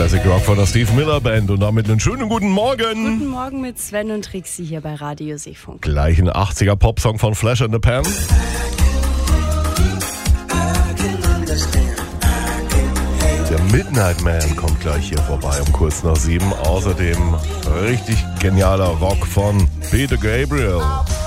Classic Rock von der Steve Miller Band und damit einen schönen guten Morgen. Guten Morgen mit Sven und Trixie hier bei Radio Seefunk. Gleich ein 80er Popsong von Flash and the Pan. Der Midnight Man kommt gleich hier vorbei um kurz nach 7. Außerdem richtig genialer Rock von Peter Gabriel.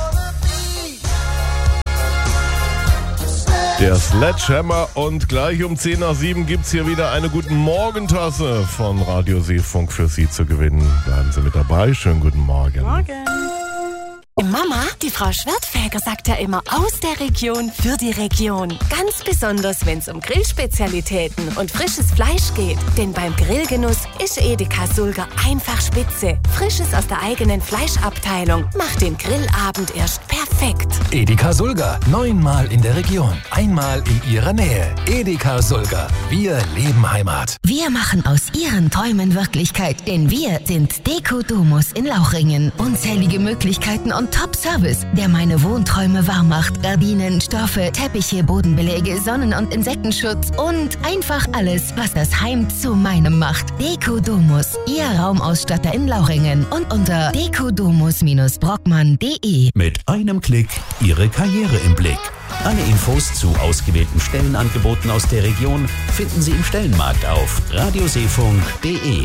Der Sledgehammer und gleich um 10 nach 7 gibt's hier wieder eine guten Morgentasse von Radio Seefunk für Sie zu gewinnen. Bleiben Sie mit dabei. Schönen guten Morgen. Morgen. Mama, die Frau Schwertfeger sagt ja immer aus der Region für die Region. Ganz besonders, wenn es um Grillspezialitäten und frisches Fleisch geht. Denn beim Grillgenuss ist Edeka Sulger einfach spitze. Frisches aus der eigenen Fleischabteilung macht den Grillabend erst perfekt. Edeka Sulger, 9-mal in der Region, einmal in Ihrer Nähe. Edeka Sulger, wir leben Heimat. Wir machen aus Ihren Träumen Wirklichkeit, denn wir sind Deko Domus in Lauchringen. Unzählige Möglichkeiten und Top-Service, der meine Wohnträume wahr macht. Gardinen, Stoffe, Teppiche, Bodenbeläge, Sonnen- und Insektenschutz und einfach alles, was das Heim zu meinem macht. Deko Domus, Ihr Raumausstatter in Lauchringen und unter dekodomus-brockmann.de. Mit einem Klick Ihre Karriere im Blick. Alle Infos zu ausgewählten Stellenangeboten aus der Region finden Sie im Stellenmarkt auf radioseefunk.de.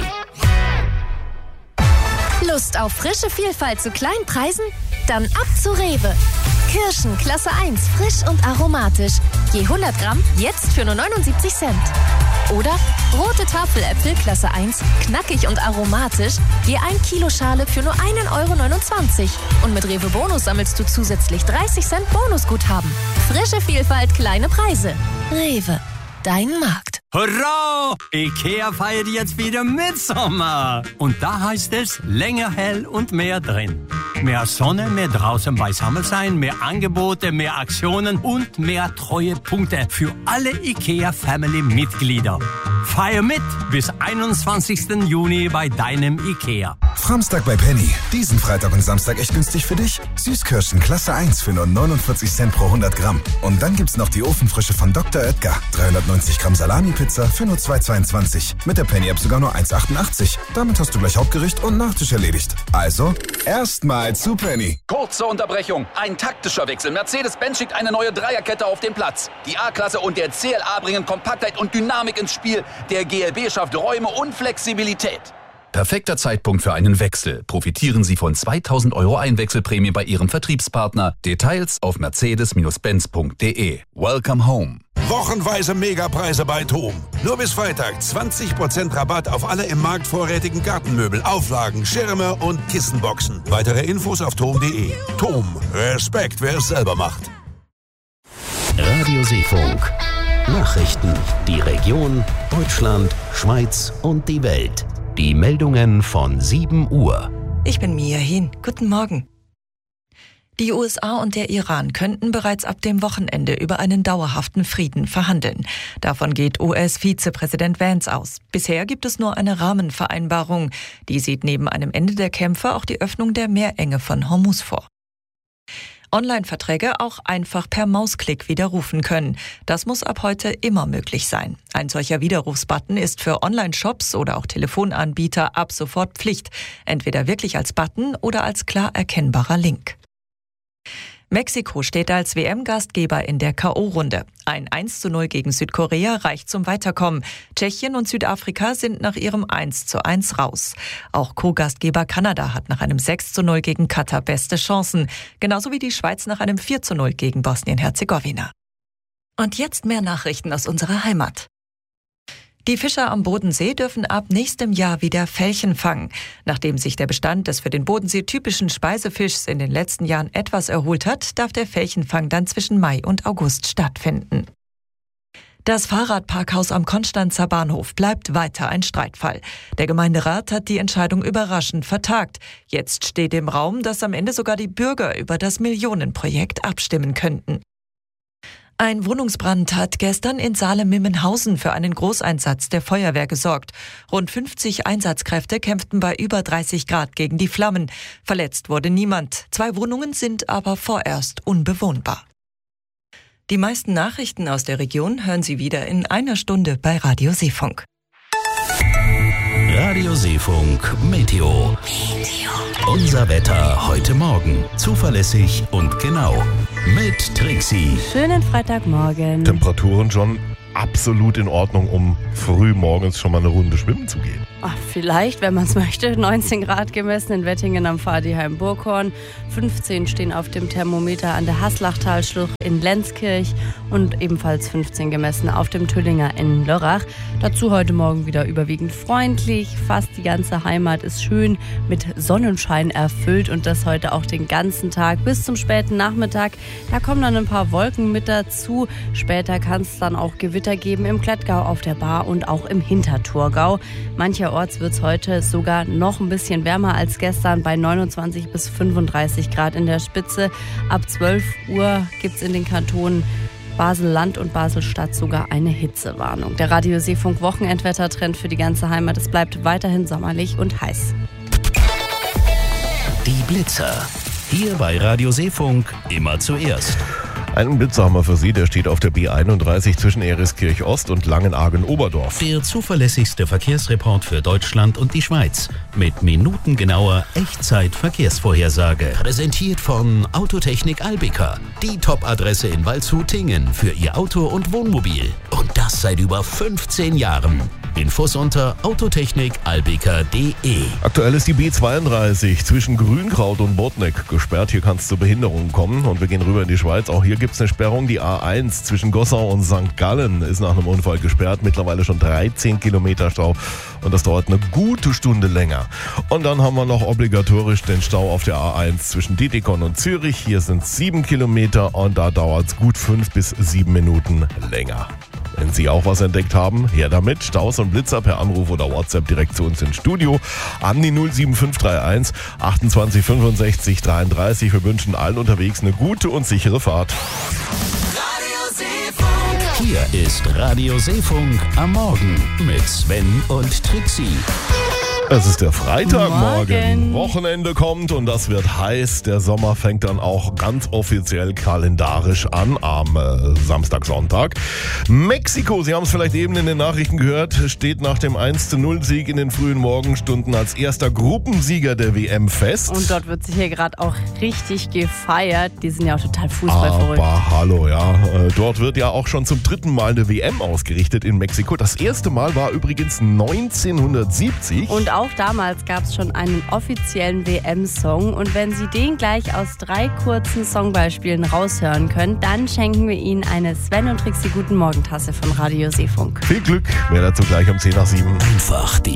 Lust auf frische Vielfalt zu kleinen Preisen? Dann ab zu Rewe. Kirschen Klasse 1, frisch und aromatisch. Je 100 Gramm jetzt für nur 79 Cent. Oder rote Tafeläpfel Klasse 1, knackig und aromatisch. Je 1 Kilo Schale für nur 1,29 Euro. Und mit Rewe Bonus sammelst du zusätzlich 30 Cent Bonusguthaben. Frische Vielfalt, kleine Preise. Rewe, dein Markt. Hurra! Ikea feiert jetzt wieder Mitsommer. Und da heißt es länger hell und mehr drin. Mehr Sonne, mehr draußen beisammen sein, mehr Angebote, mehr Aktionen und mehr Treuepunkte für alle Ikea-Family-Mitglieder. Feier mit bis 21. Juni bei deinem Ikea. Samstag bei Penny. Diesen Freitag und Samstag echt günstig für dich. Süßkirschen Klasse 1 für nur 49 Cent pro 100 Gramm. Und dann gibt's noch die Ofenfrische von Dr. Oetker. 390 Gramm Salami-Pizza für nur 2,22. Mit der Penny-App sogar nur 1,88. Damit hast du gleich Hauptgericht und Nachtisch erledigt. Also, erstmal zu Penny. Kurze Unterbrechung. Ein taktischer Wechsel. Mercedes-Benz schickt eine neue Dreierkette auf den Platz. Die A-Klasse und der CLA bringen Kompaktheit und Dynamik ins Spiel. Der GLB schafft Räume und Flexibilität. Perfekter Zeitpunkt für einen Wechsel. Profitieren Sie von 2.000 € Einwechselprämie bei Ihrem Vertriebspartner. Details auf mercedes-benz.de. Welcome home. Wochenweise Megapreise bei TOM. Nur bis Freitag 20% Rabatt auf alle im Markt vorrätigen Gartenmöbel, Auflagen, Schirme und Kissenboxen. Weitere Infos auf tom.de. TOM. Respekt, wer es selber macht. Radio Seefunk. Nachrichten. Die Region, Deutschland, Schweiz und die Welt. Die Meldungen von 7 Uhr. Ich bin Mia Hin. Guten Morgen. Die USA und der Iran könnten bereits ab dem Wochenende über einen dauerhaften Frieden verhandeln. Davon geht US-Vizepräsident Vance aus. Bisher gibt es nur eine Rahmenvereinbarung. Die sieht neben einem Ende der Kämpfe auch die Öffnung der Meerenge von Hormuz vor. Online-Verträge auch einfach per Mausklick widerrufen können. Das muss ab heute immer möglich sein. Ein solcher Widerrufsbutton ist für Online-Shops oder auch Telefonanbieter ab sofort Pflicht. Entweder wirklich als Button oder als klar erkennbarer Link. Mexiko steht als WM-Gastgeber in der K.O.-Runde. Ein 1:0 gegen Südkorea reicht zum Weiterkommen. Tschechien und Südafrika sind nach ihrem 1:1 raus. Auch Co-Gastgeber Kanada hat nach einem 6:0 gegen Katar beste Chancen. Genauso wie die Schweiz nach einem 4:0 gegen Bosnien-Herzegowina. Und jetzt mehr Nachrichten aus unserer Heimat. Die Fischer am Bodensee dürfen ab nächstem Jahr wieder Felchen fangen. Nachdem sich der Bestand des für den Bodensee typischen Speisefischs in den letzten Jahren etwas erholt hat, darf der Felchenfang dann zwischen Mai und August stattfinden. Das Fahrradparkhaus am Konstanzer Bahnhof bleibt weiter ein Streitfall. Der Gemeinderat hat die Entscheidung überraschend vertagt. Jetzt steht im Raum, dass am Ende sogar die Bürger über das Millionenprojekt abstimmen könnten. Ein Wohnungsbrand hat gestern in Salem-Mimmenhausen für einen Großeinsatz der Feuerwehr gesorgt. Rund 50 Einsatzkräfte kämpften bei über 30 Grad gegen die Flammen. Verletzt wurde niemand. 2 Wohnungen sind aber vorerst unbewohnbar. Die meisten Nachrichten aus der Region hören Sie wieder in einer Stunde bei Radio Seefunk. Radio Seefunk Meteo. Unser Wetter heute Morgen. Zuverlässig und genau. Mit Trixie. Schönen Freitagmorgen. Temperaturen schon absolut in Ordnung, um früh morgens schon mal eine Runde schwimmen zu gehen. Ach, vielleicht, wenn man es möchte. 19 Grad gemessen in Wettingen am Pfadiheim-Burghorn. 15 stehen auf dem Thermometer an der Haslachtalschlucht in Lenzkirch und ebenfalls 15 gemessen auf dem Tüllinger in Lörrach. Dazu heute Morgen wieder überwiegend freundlich. Fast die ganze Heimat ist schön mit Sonnenschein erfüllt und das heute auch den ganzen Tag bis zum späten Nachmittag. Da kommen dann ein paar Wolken mit dazu. Später kann es dann auch Gewitter geben im Klettgau, auf der Baar und auch im Hinterthurgau. Mancherorts wird es heute sogar noch ein bisschen wärmer als gestern bei 29 bis 35 Grad in der Spitze. Ab 12 Uhr gibt es in den Kantonen Basel-Land und Basel-Stadt sogar eine Hitzewarnung. Der Radio Seefunk Wochenendwettertrend für die ganze Heimat. Es bleibt weiterhin sommerlich und heiß. Die Blitzer. Hier bei Radio Seefunk immer zuerst. Einen Blitzer haben wir für Sie, der steht auf der B31 zwischen Eriskirch Ost und Langenargen-Oberdorf. Der zuverlässigste Verkehrsreport für Deutschland und die Schweiz. Mit minutengenauer Echtzeit-Verkehrsvorhersage. Präsentiert von Autotechnik Albica. Die Top-Adresse in Waldshut-Tingen für Ihr Auto und Wohnmobil. Und das seit über 15 Jahren. Infos unter autotechnikalbica.de. Aktuell ist die B32 zwischen Grünkraut und Bodneck gesperrt. Hier kann es zu Behinderungen kommen. Und wir gehen rüber in die Schweiz. Auch hier gibt es eine Sperrung. Die A1 zwischen Gossau und St. Gallen ist nach einem Unfall gesperrt. Mittlerweile schon 13 Kilometer Stau. Und das dauert eine gute Stunde länger. Und dann haben wir noch obligatorisch den Stau auf der A1 zwischen Dietikon und Zürich. Hier sind es 7 Kilometer und da dauert es gut 5 bis 7 Minuten länger. Wenn Sie auch was entdeckt haben, her damit. Staus und Blitzer per Anruf oder WhatsApp direkt zu uns ins Studio an die 07531 28 65 33. Wir wünschen allen unterwegs eine gute und sichere Fahrt. Hier ist Radio Seefunk am Morgen mit Sven und Trixie. Es ist der Freitagmorgen. Morgen. Wochenende kommt und das wird heiß. Der Sommer fängt dann auch ganz offiziell kalendarisch an am Samstag, Sonntag. Mexiko, Sie haben es vielleicht eben in den Nachrichten gehört, steht nach dem 1:0-Sieg in den frühen Morgenstunden als erster Gruppensieger der WM fest. Und dort wird sich hier gerade auch richtig gefeiert. Die sind ja auch total fußballverrückt. Aber hallo, ja. Dort wird ja auch schon zum 3. Mal eine WM ausgerichtet in Mexiko. Das erste Mal war übrigens 1970. Und auch damals gab es schon einen offiziellen WM-Song. Und wenn Sie den gleich aus 3 kurzen Songbeispielen raushören können, dann schenken wir Ihnen eine Sven und Trixie Guten Morgen Tasse von Radio Seefunk. Viel Glück, mehr dazu gleich um 10 nach 7. Einfach die